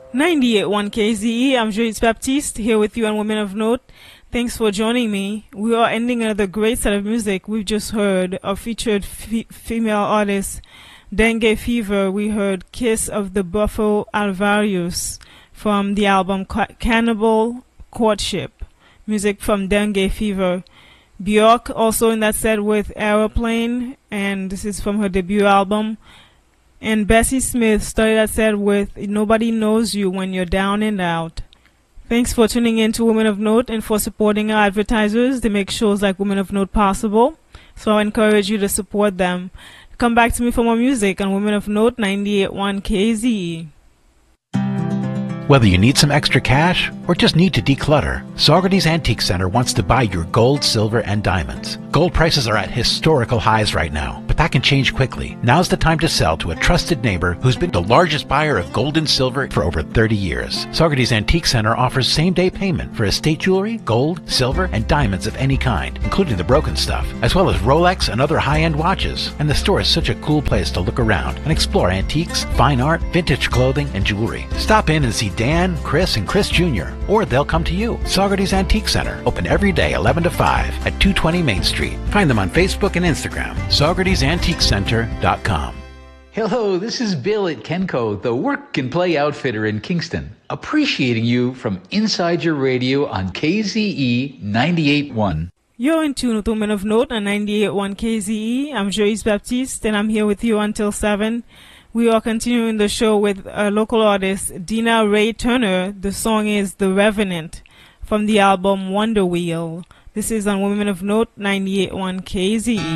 98.1 KZE, I'm Joyce Baptiste, here with you on Women of Note. Thanks for joining me. We are ending another great set of music. We've just heard a featured female artist, Dengue Fever. We heard Kiss of the Buffalo Alvarez from the album Cannibal Courtship. Music from Dengue Fever. Björk also in that set with Aeroplane, and this is from her debut album. And Bessie Smith started that set with Nobody Knows You When You're Down and Out. Thanks for tuning in to Women of Note and for supporting our advertisers. They make shows like Women of Note possible. So I encourage you to support them. Come back to me for more music on Women of Note 98.1 KZE. Whether you need some extra cash or just need to declutter, Saugerties Antique Center wants to buy your gold, silver, and diamonds. Gold prices are at historical highs right now, but that can change quickly. Now's the time to sell to a trusted neighbor who's been the largest buyer of gold and silver for over 30 years. Saugerties Antique Center offers same-day payment for estate jewelry, gold, silver, and diamonds of any kind, including the broken stuff, as well as Rolex and other high-end watches. And the store is such a cool place to look around and explore antiques, fine art, vintage clothing, and jewelry. Stop in and see Dan, Chris, and Chris Jr., or they'll come to you. Saugerties Antique Center, open every day 11 to 5 at 220 Main Street. Find them on Facebook and Instagram, SaugertiesAntiqueCenter.com. Hello, this is Bill at Kenco, the work and play outfitter in Kingston. Appreciating you from inside your radio on KZE 98.1. You're in tune with Women of Note on 98.1 KZE. I'm Joyce Baptiste, and I'm here with you until 7. We are continuing the show with a local artist, Dina Ray Turner. The song is The Revenant from the album Wonder Wheel. This is on Women of Note 98.1 KZE.